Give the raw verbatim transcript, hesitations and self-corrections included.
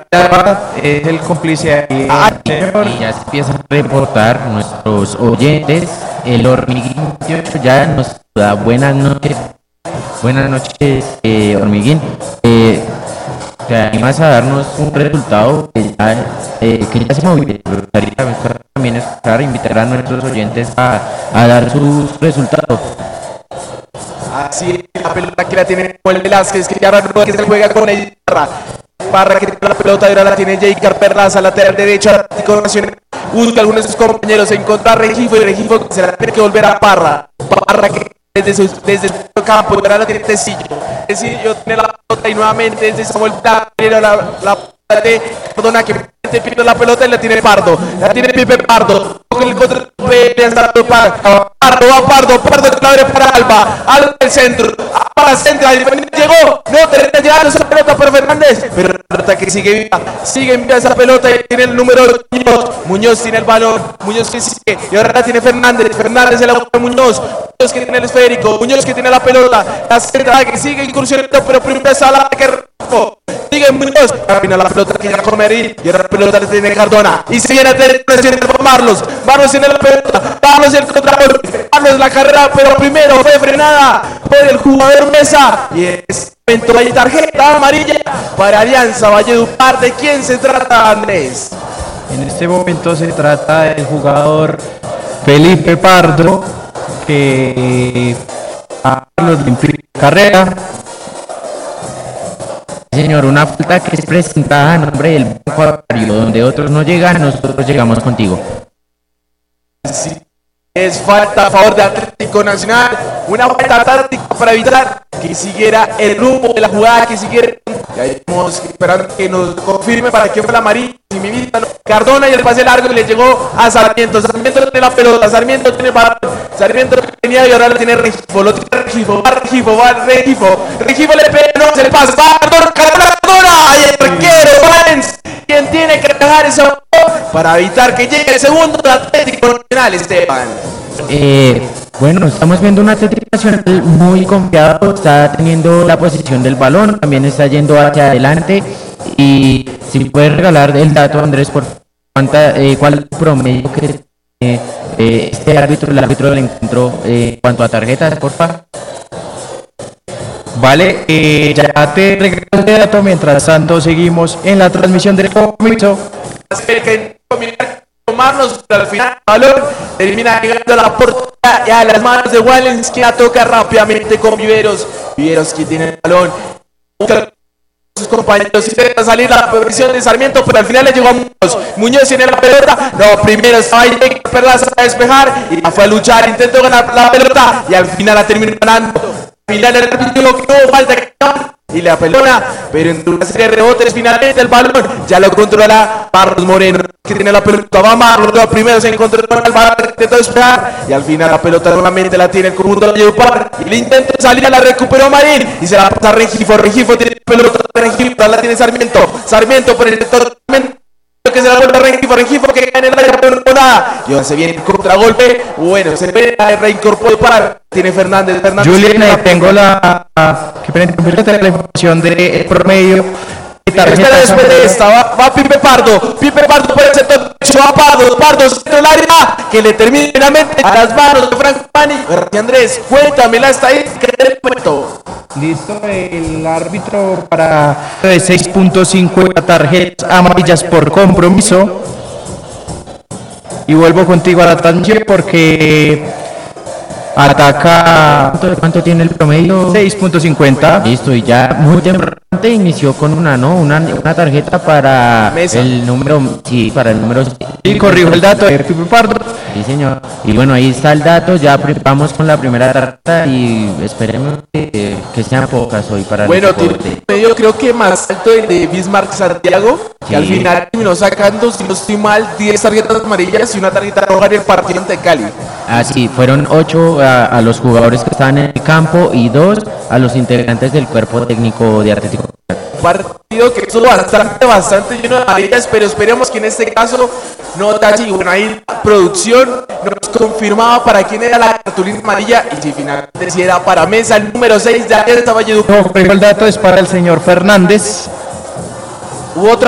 es el cómplice ahí, Ah, señor. Y ya se empiezan a reportar nuestros oyentes. El Hormiguín veintiocho ya nos da buenas noches. Buenas noches, eh, Hormiguín. Eh, ¿Te animas a darnos un resultado que ya, eh, que ya se movió? También escuchar, invitar a nuestros oyentes a, a dar sus resultados. Así es, la pelota que la tiene Joel Velázquez, que ya que se juega con ella. Parra que tiene la pelota y ahora la tiene Jaycar Perlaza, lateral derecho, Atlético Nacional. Busca a algunos de sus compañeros, encontrar Regifo y Regifo se la tiene que volver a Parra. Parra que desde, su, desde el campo, y ahora la tiene Tecillo. Tecillo tiene la pelota y nuevamente desde esa vuelta la, la, la de Cardona que pierde la pelota y la tiene Pardo. La tiene Pipe Pardo. Con el contragolpe de Pardo, Pardo va Pardo, Pardo que la abre para Alba. Alba el centro. Alba centra, llegó. No termina llegando esa pelota por Fernández. Pero la pelota que sigue viva. Sigue viva esa pelota y tiene el número Muñoz. Muñoz tiene el balón. Muñoz que sigue. Y ahora la tiene Fernández. Fernández se la busca Muñoz. Muñoz que tiene el esférico. Muñoz que tiene la pelota. La centra que sigue incursionando, pero primero es a la que sigue Muñoz. Al final la pelota que llega con Merín. Y ahora la pelota la tiene Cardona. Y se viene a tener Marlos. Marlos tiene la pelota. Marlos el contragolpe. Marlos la carrera, pero primero fue frenada por el jugador Mesa. Y es momento de tarjeta amarilla para Alianza Valledupar. ¿De quién se trata, Andrés? En este momento se trata del jugador Felipe Pardo, que a los carrera. Señor, una falta que es presentada a nombre del Banco Agrario, donde otros no llegan, nosotros llegamos contigo. Sí, es falta a favor de Atlético Nacional, una falta táctica para evitar que siguiera el rumbo de la jugada, que siguiera. Ya estamos esperando que nos confirme para quién fue la amarilla. Si mi vida no. Cardona y el pase largo y le llegó a Sarmiento. Sarmiento tiene la pelota, Sarmiento tiene balón. Sarmiento tenía y ahora lo tiene Regifo. Lo tiene Regifo, va Regifo, va Regifo. Regifo le pega, no se le pasa. Va Cardona, Cardona, Cardona. Y el arquero Valens, quien tiene que dejar esa para evitar que llegue el segundo de Atlético Nacional, Esteban. Eh, bueno, estamos viendo una Atlético Nacional muy confiado, está teniendo la posición del balón, también está yendo hacia adelante. Y si puedes regalar el dato, Andrés, por cuánta, eh, cuál es el promedio que eh, eh, este árbitro, el árbitro del encuentro, eh, en cuanto a tarjetas, porfa. Vale, eh, ya te regalo el dato. Mientras tanto seguimos en la transmisión del compromiso. Tomarnos al final el balón termina llegando a la portería y a las manos de Wallens, que la toca rápidamente con Viveros. Viveros que tiene el balón, sus compañeros intentan salir la posición de Sarmiento, pero al final le llegó a Muñoz. Muñoz tiene la pelota, no, primero estaba ahí Perlaza a despejar y fue a luchar, intentó ganar la pelota y al final la terminó ganando. Al final el árbitro dijo que no, falta que y la pelota, pero en una serie de rebotes finalmente el balón ya lo controla Marlos Moreno, que tiene la pelota, va Marlos, los primeros se encontró con el balón, intentó esperar y al final la pelota nuevamente la tiene el conjunto de Valledupar y el intento de salida la recuperó Marín y se la pasa a Regifo. Regifo tiene la pelota, Regifo la tiene Sarmiento, Sarmiento por el sector que se la vuelve a Regifo, Regifo que cae en el área pero no nada y ahora se viene el contragolpe, bueno, se ve a reincorporar, tiene Fernández, Fernández Julián, eh, tengo la que la información del promedio de tarjeta. Después de esta va, va Pipe Pardo, Pipe Pardo por el sector, va Pardo, Pardo en el área que le termina finalmente a las manos de Franco Pani. Y Andrés, cuéntame la estadística del momento. Listo, el árbitro para seis punto cinco tarjetas amarillas por compromiso. Y vuelvo contigo a la transmisión porque ataca. ¿Cuánto, cuánto tiene el promedio? seis punto cincuenta. Listo, y ya muy temprano inició con una, ¿no? Una, una tarjeta para Mesa. El número, sí, para el número. Y corrijo el dato de Pipe Pardo. Sí, señor. Y bueno, ahí está el dato, ya vamos con la primera tarjeta y esperemos que, que sean pocas hoy para bueno, el deporte. Yo creo que más alto el de Bismarck Santiago, que Sí. al final terminó sacando, si no estoy mal, diez tarjetas amarillas y una tarjeta roja en el partido ante Cali. Ah, sí, fueron ocho a, a los jugadores que estaban en el campo y dos a los integrantes del cuerpo técnico de Atlético. Partido que estuvo bastante, bastante lleno de amarillas, pero esperemos que en este caso no tache. Y bueno, ahí la producción nos confirmaba para quién era la cartulina amarilla y si finalmente si era para Mesa, el número seis de Alianza Valledupar. No, el dato es para el señor Fernández. Hubo otra